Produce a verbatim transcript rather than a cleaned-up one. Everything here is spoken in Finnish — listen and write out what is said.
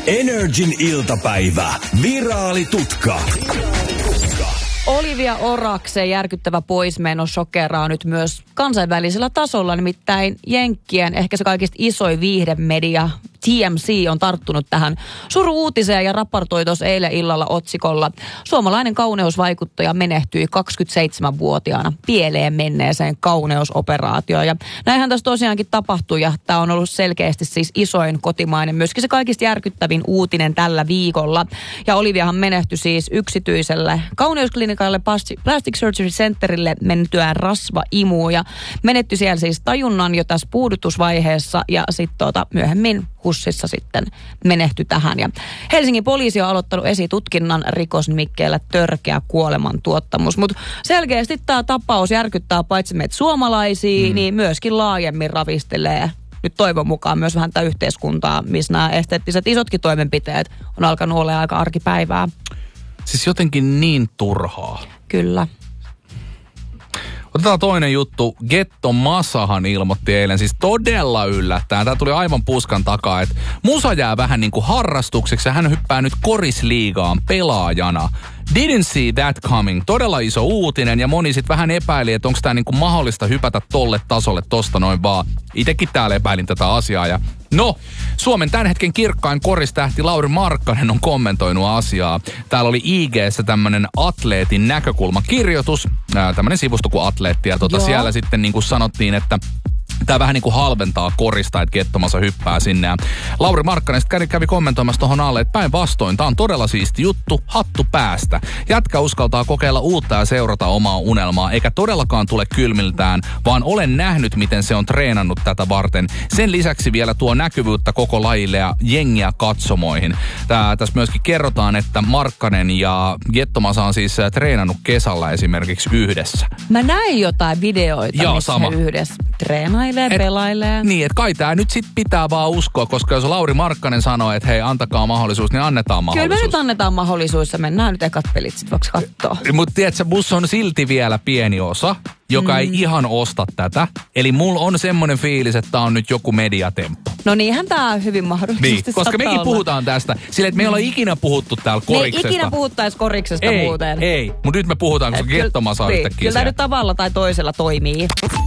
Energin iltapäivä. Viraalitutka. Olivia Oraksen järkyttävä poismeno shokeraa nyt myös kansainvälisellä tasolla, nimittäin Jenkkien ehkä se kaikista isoin viihdemedia T M C on tarttunut tähän suru-uutiseen ja raportoi tuossa eilen illalla otsikolla: suomalainen kauneusvaikuttaja menehtyi kaksikymmentäseitsemänvuotiaana pieleen menneeseen kauneusoperaatioon. Ja näinhän tässä tosiaankin tapahtui, ja tämä on ollut selkeästi siis isoin kotimainen, myöskin se kaikista järkyttävin uutinen tällä viikolla. Ja Oliviahan menehtyi siis yksityiselle kauneusklinikalle Plastic Surgery Centerille mentyään rasvaimuun, ja menehtyi siellä siis tajunnan jo tässä puudutusvaiheessa, ja sitten tuota, myöhemmin hussissa sitten menehtyi tähän. Ja Helsingin poliisi on aloittanut esitutkinnan rikosnimikkeellä törkeä kuolemantuottamus. Mutta selkeästi tämä tapaus järkyttää paitsi meitä suomalaisia, mm. niin myöskin laajemmin ravistelee nyt toivon mukaan myös vähän tätä yhteiskuntaa, missä nämä esteettiset isotkin toimenpiteet on alkanut olla aika arkipäivää. Siis jotenkin niin turhaa. Kyllä. Otetaan toinen juttu. Getto Masahan ilmoitti eilen, siis todella yllättäen. Tämä tuli aivan puskan takaa, että musa jää vähän niin kuin harrastukseksi ja hän hyppää nyt korisliigaan pelaajana. Didn't see that coming. Todella iso uutinen ja moni sitten vähän epäili, että onko tämä niinku mahdollista hypätä tolle tasolle tosta noin vaan. Itekin täällä epäilin tätä asiaa ja no, Suomen tämän hetken kirkkain koristähti Lauri Markkanen on kommentoinut asiaa. Täällä oli I G:ssä tämmönen atleetin näkökulmakirjoitus, tämmönen sivusto kuin Atleetti ja tota siellä sitten niinku sanottiin, että tämä vähän niin kuin halventaa korista, että Getto Masa hyppää sinne. Ja Lauri Markkanen kävi, kävi kommentoimassa tuohon alle, että päinvastoin, tämä on todella siisti juttu, hattu päästä. Jätkä uskaltaa kokeilla uutta ja seurata omaa unelmaa, eikä todellakaan tule kylmiltään, vaan olen nähnyt, miten se on treenannut tätä varten. Sen lisäksi vielä tuo näkyvyyttä koko lajille ja jengiä katsomoihin. Tää, tässä myöskin kerrotaan, että Markkanen ja Getto Masa on siis treenannut kesällä esimerkiksi yhdessä. Mä näin jotain videoita, Joo, missä sama. he yhdessä treenailee, et, pelailee. Niin, että kai tää nyt sit pitää vaan uskoa, koska jos Lauri Markkanen sanoo, että hei, antakaa mahdollisuus, niin annetaan mahdollisuus. Kyllä me nyt annetaan mahdollisuus ja mennään nyt ekat pelit sit voiko katsoa. Mutta tiedätkö, musta on silti vielä pieni osa, joka mm. ei ihan osta tätä. Eli mulla on semmoinen fiilis, että tää on nyt joku mediatemppu. No niinhän tää hyvin mahdollisesti niin, koska mekin olla. Puhutaan tästä sillä, että me ei olla ikinä puhuttu täällä koriksesta. Me ei ikinä puhuttaisi koriksesta ei, muuten. Ei, mutta nyt me puhutaan, koska Getto Masa niin, yhtäkkiä. Kyllä tämä nyt tavalla tai toisella toimii.